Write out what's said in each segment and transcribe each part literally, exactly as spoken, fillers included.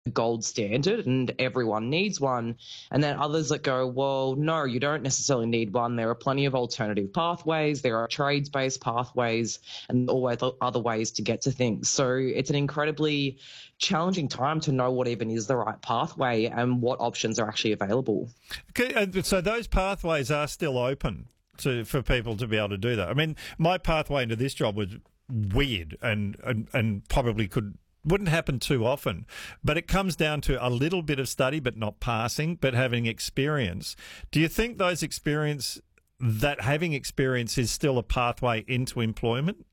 gold standard and everyone needs one. And then others that go, well, no, you don't necessarily need one. There are plenty of alternative pathways. There are trades-based pathways and always other ways to get to things. So it's an incredibly challenging time to know what even is the right pathway and what options are actually available. Okay, so those pathways are still open to for people to be able to do that. I mean, my pathway into this job was weird and, and, and probably could wouldn't happen too often, but it comes down to a little bit of study, but not passing, but having experience. Do you think those experience, that having experience is still a pathway into employment?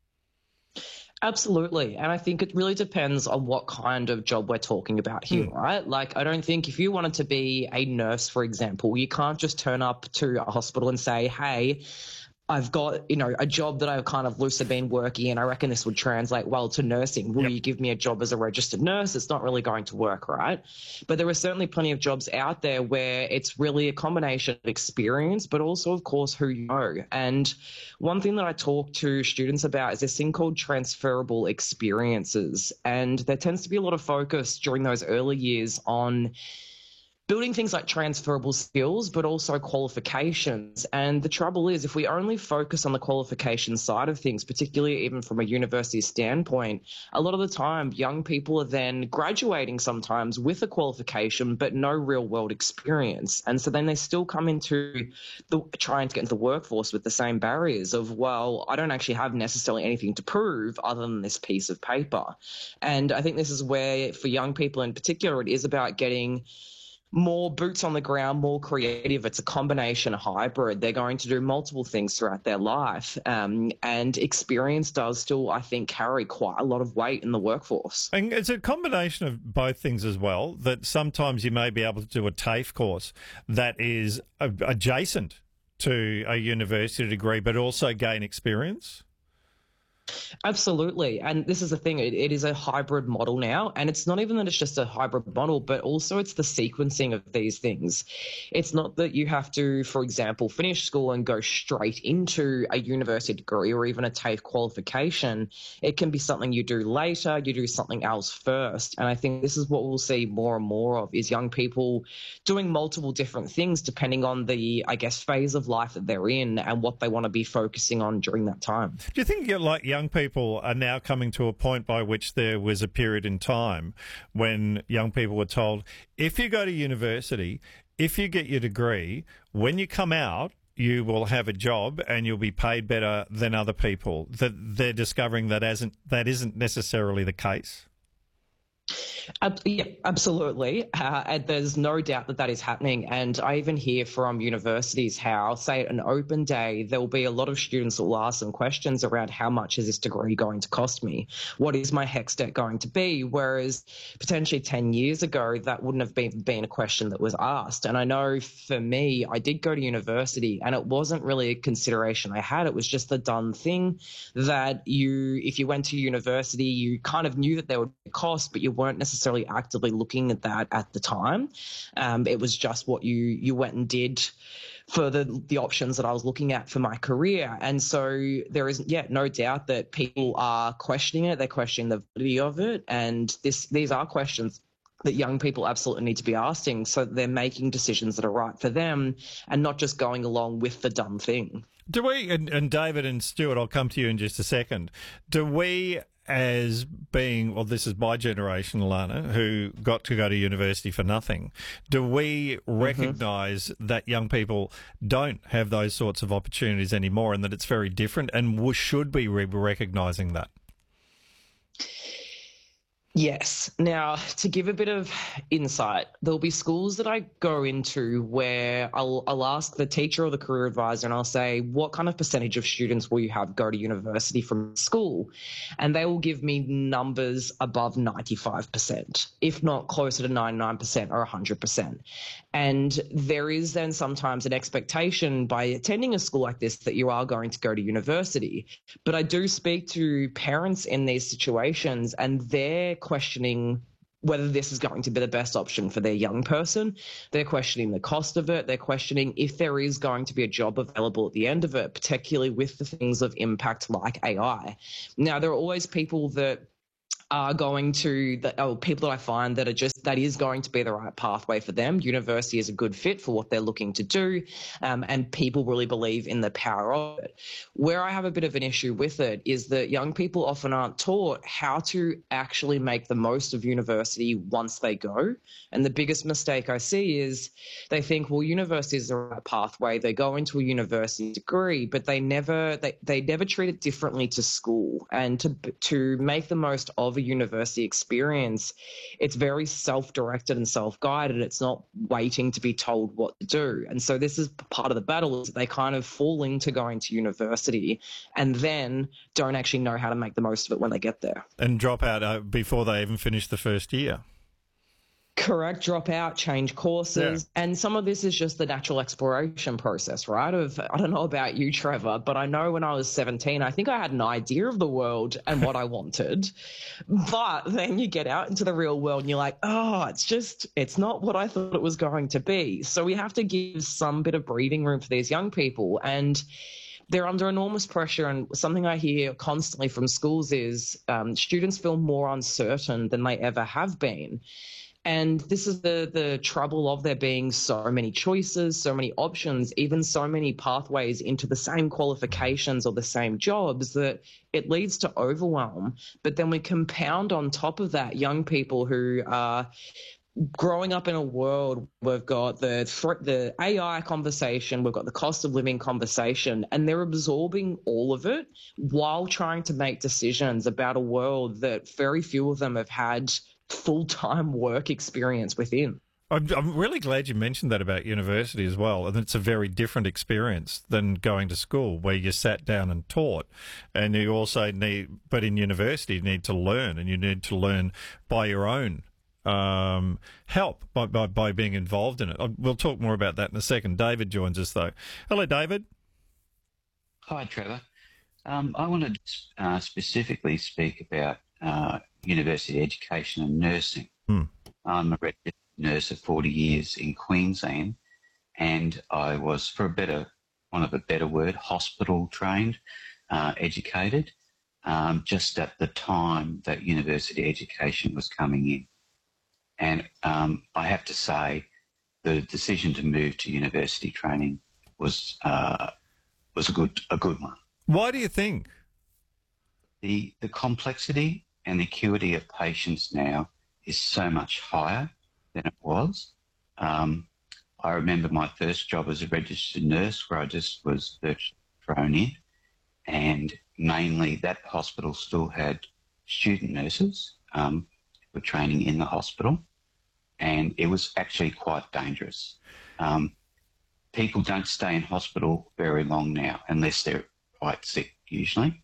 Absolutely. And I think it really depends on what kind of job we're talking about here, mm. right? Like, I don't think if you wanted to be a nurse, for example, you can't just turn up to a hospital and say, hey, I've got, you know, a job that I've kind of loosely been working in. I reckon this would translate well to nursing. Will yep. you give me a job as a registered nurse? It's not really going to work, right? But there are certainly plenty of jobs out there where it's really a combination of experience, but also, of course, who you know. And one thing that I talk to students about is this thing called transferable experiences. And there tends to be a lot of focus during those early years on building things like transferable skills, but also qualifications. And the trouble is, if we only focus on the qualification side of things, particularly even from a university standpoint, a lot of the time young people are then graduating sometimes with a qualification, but no real world experience. And so then they still come into the trying to get into the workforce with the same barriers of, well, I don't actually have necessarily anything to prove other than this piece of paper. And I think this is where, for young people in particular, it is about getting more boots on the ground, more creative. It's a combination, a hybrid. They're going to do multiple things throughout their life. Um, and experience does still, I think, carry quite a lot of weight in the workforce. And it's a combination of both things as well, that sometimes you may be able to do a TAFE course that is adjacent to a university degree, but also gain experience. Absolutely. And this is the thing, it, it is a hybrid model now. And it's not even that it's just a hybrid model, but also it's the sequencing of these things. It's not that you have to, for example, finish school and go straight into a university degree or even a TAFE qualification. It can be something you do later, you do something else first. And I think this is what we'll see more and more of, is young people doing multiple different things depending on the, I guess, phase of life that they're in and what they want to be focusing on during that time. Do you think you're like young people are now coming to a point by which there was a period in time when young people were told, if you go to university, if you get your degree, when you come out, you will have a job and you'll be paid better than other people, that they're discovering that isn't, that isn't necessarily the case? Uh, yeah, absolutely. Uh, and there's no doubt that that is happening. And I even hear from universities how, say, at an open day, there will be a lot of students that will ask them questions around how much is this degree going to cost me? What is my HECS debt going to be? Whereas potentially ten years ago, that wouldn't have been, been a question that was asked. And I know for me, I did go to university and it wasn't really a consideration I had. It was just the done thing that you, if you went to university, you kind of knew that there would be costs, but you weren't necessarily necessarily actively looking at that at the time. Um, it was just what you you went and did for the the options that I was looking at for my career. And so there is, yeah, no doubt that people are questioning it. They're questioning the validity of it. And this these are questions that young people absolutely need to be asking, so that they're making decisions that are right for them and not just going along with the dumb thing. Do we, and, and David and Stuart, I'll come to you in just a second, do we, as being, well, this is my generation, Alana, who got to go to university for nothing, do we recognise mm-hmm. that young people don't have those sorts of opportunities anymore and that it's very different, and we should be recognising that? Yes. Now, to give a bit of insight, there'll be schools that I go into where I'll, I'll ask the teacher or the career advisor and I'll say, what kind of percentage of students will you have go to university from school? And they will give me numbers above ninety-five percent, if not closer to ninety-nine percent or one hundred percent. And there is then sometimes an expectation by attending a school like this that you are going to go to university. But I do speak to parents in these situations and they're questioning whether this is going to be the best option for their young person. They're questioning the cost of it. They're questioning if there is going to be a job available at the end of it, particularly with the things of impact like A I. Now, there are always people that are going to, the, oh, people that I find that are just, that is going to be the right pathway for them. University is a good fit for what they're looking to do, um, and people really believe in the power of it. Where I have a bit of an issue with it is that young people often aren't taught how to actually make the most of university once they go. And the biggest mistake I see is they think, well, university is the right pathway. They go into a university degree, but they never, they, they never treat it differently to school. And to, to make the most of a university experience, it's very self-directed and self-guided. It's not waiting to be told what to do. And so this is part of the battle, is they kind of fall into going to university and then don't actually know how to make the most of it when they get there. And drop out uh, before they even finish the first year. Correct, drop out, change courses. Yeah. And some of this is just the natural exploration process, right? Of, I don't know about you, Trevor, but I know when I was seventeen, I think I had an idea of the world and what I wanted. But then you get out into the real world and you're like, oh, it's just, it's not what I thought it was going to be. So we have to give some bit of breathing room for these young people. And they're under enormous pressure, and something I hear constantly from schools is um, students feel more uncertain than they ever have been. And this is the the trouble of there being so many choices, so many options, even so many pathways into the same qualifications or the same jobs, that it leads to overwhelm. But then we compound on top of that young people who are growing up in a world, we've got the the A I conversation, we've got the cost of living conversation, and they're absorbing all of it while trying to make decisions about a world that very few of them have had full-time work experience within. I'm, I'm really glad you mentioned that about university as well, and it's a very different experience than going to school where you sat down and taught, and you also need, but in university you need to learn, and you need to learn by your own um, help, by, by, by being involved in it. We'll talk more about that in a second. David joins us though. Hello, David. Hi, Trevor. Um, I wanted to uh, specifically speak about uh, university education and nursing. Hmm. I'm a registered nurse of forty years in Queensland, and I was, for a better, want of a better word, hospital trained, uh, educated, um, just at the time that university education was coming in. And um, I have to say, the decision to move to university training was uh, was a good a good one. Why do you think? The the complexity and the acuity of patients now is so much higher than it was. Um, I remember my first job as a registered nurse, where I just was virtually thrown in, and mainly that hospital still had student nurses um, who were training in the hospital, and it was actually quite dangerous. Um, people don't stay in hospital very long now unless they're quite sick, usually.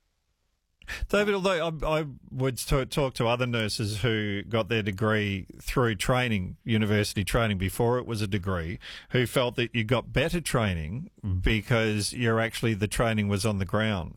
David, although I, I would talk to other nurses who got their degree through training, university training before it was a degree, who felt that you got better training because you're actually, the training was on the ground.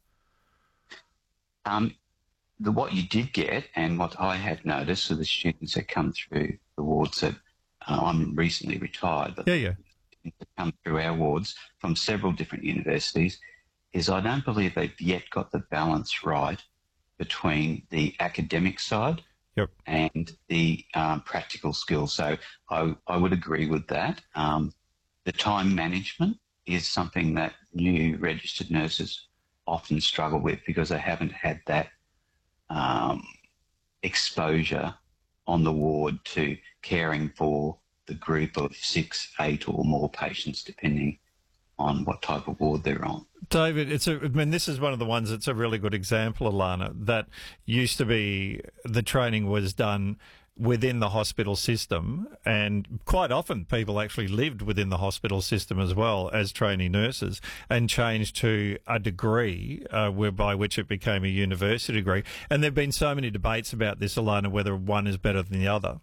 Um, the, what you did get, and what I have noticed of the students that come through the wards that uh, I'm recently retired, but yeah, yeah, that come through our wards from several different universities, is I don't believe they've yet got the balance right between the academic side yep. and the um, practical skills. So I, I would agree with that. Um, the time management is something that new registered nurses often struggle with because they haven't had that um, exposure on the ward to caring for the group of six, eight or more patients, depending on what type of ward they're on. David, it's a, I mean, this is one of the ones that's a really good example, Alana, that used to be the training was done within the hospital system, and quite often people actually lived within the hospital system as well as trainee nurses, and changed to a degree uh, whereby which it became a university degree. And there have been so many debates about this, Alana, whether one is better than the other.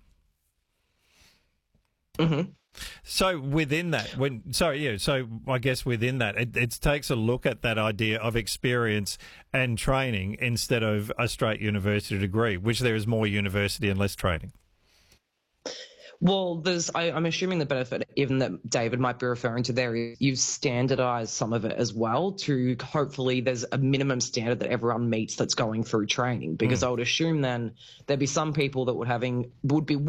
Mm-hmm. So within that, when so yeah, so I guess within that, it, it takes a look at that idea of experience and training instead of a straight university degree, which there is more university and less training. Well, there's. I, I'm assuming the benefit, even that David might be referring to there, is you've standardised some of it as well. To hopefully, there's a minimum standard that everyone meets that's going through training. Because mm. I would assume then there'd be some people that would having would be